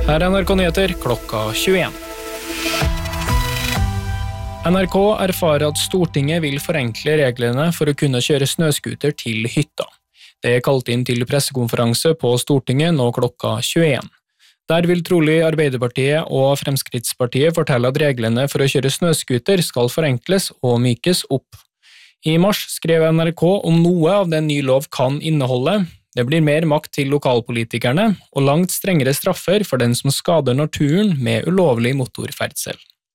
Her NRK Nyheter klokka 21. NRK erfarer at Stortinget vil forenkle reglene for å kunne kjøre snøskuter til hytta. Det er kalt inn til pressekonferanse på Stortinget nå klokka 21. Der vil trolig Arbeiderpartiet og Fremskrittspartiet fortelle at reglene for å kjøre snøskuter skal forenkles og mykes opp. I mars skrev NRK om noe av det ny lov kan inneholde. Det blir mer makt til lokalpolitikerne og langt strengere straffer for den som skader naturen med ulovlig motorferdsel.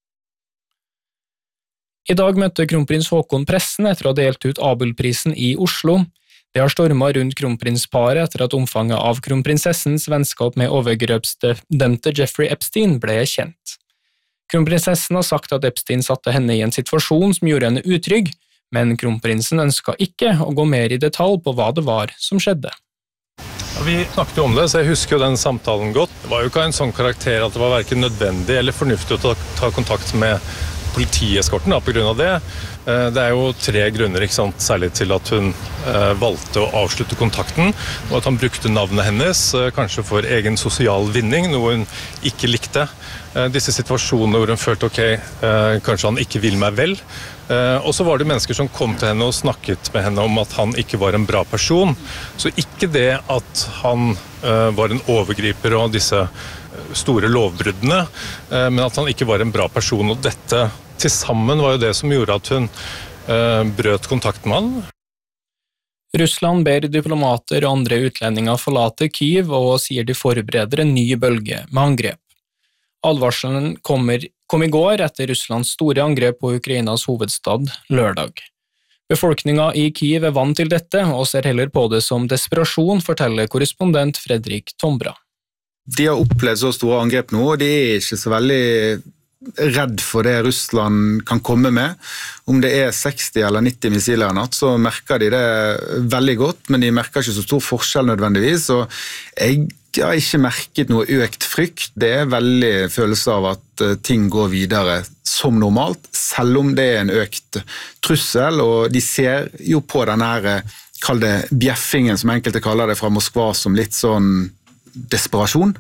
I dag møtte kronprins Haakon pressen etter å ha delt ut Abelprisen i Oslo. Det har stormet rundt kronprinsparet etter at omfanget av kronprinsessens vennskap med overgrepsdømte Jeffrey Epstein ble kjent. Kronprinsessen har sagt at Epstein satte henne i en situasjon som gjorde henne utrygg, men kronprinsen ønsket ikke å gå mer i detalj på hva det var som skjedde. Vi snakket jo om det, så jeg husker jo den samtalen godt. Det var jo ikke en sånn karakter at det var hverken nødvendig eller fornuftig å ta kontakt med politieskorten på grunn av det. Det er jo 3 grunner, ikke sant? Særlig til at hun valgte å avslutte kontakten, og at han brukte navnet hennes, kanskje for egen sosial vinning, noe hun ikke likte. Disse situasjonene hvor hun følte, kanskje han ikke vil meg vel. Og så var det mennesker som kom til henne og snakket med henne om at han ikke var en bra person. Så ikke det at han var en overgriper og disse store lovbruddene, men at han ikke var en bra person. Og dette til sammen var jo det som gjorde at hun brøt kontakten med han. Russland ber diplomater og andre utlendinger forlate Kyiv og sier de forbereder en ny bølge med angrep. Advarselen kom i går etter Russlands store angrep på Ukrainas hovedstad lørdag. Befolkningen i Kyiv er vant til dette og ser heller på det som desperasjon, forteller korrespondent Fredrik Tombra. De har opplevd så store angrep nå, og de er ikke så veldig redd for det Russland kan komme med. Om det er 60 eller 90 missiler i natt, så merker de det veldig godt, men de merker ikke så stor forskjell nødvendigvis, og jeg har ikke merket noe økt frykt. Det er veldig følelse av at ting går videre som normalt, selv om det er en økt trussel, og de ser jo på denne her, kall det bjeffingen, som enkelte kaller det fra Moskva, som litt sånn desperasjon.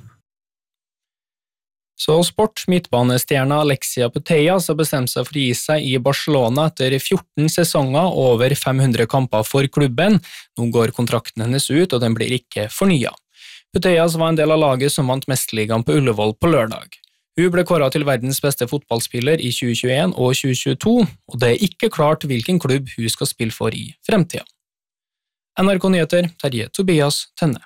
Så sport, midtbanestjerna Alexia Putellas har bestemt seg for å gi seg i Barcelona etter 14 sesonger og over 500 kamper for klubben. Nå går kontrakten hennes ut, og den blir ikke fornyet. Putellas var en del av laget som vant Mesterligaen på Ullevål på lørdag. Hun ble kåret til verdens beste fotballspiller i 2021 og 2022, og det er ikke klart hvilken klubb hun skal spille for i fremtiden. NRK Nyheter, Terje Tobias Tønne.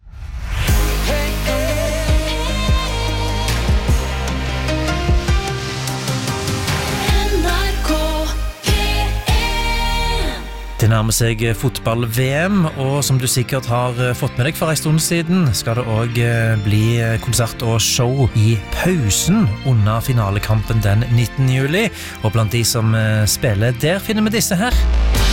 Det nærmer seg fotball-VM, og som du sikkert har fått med deg for en stund siden, skal det også bli konsert og show i pausen under finalekampen den 19. juli. Og blant de som spiller der finner vi disse her.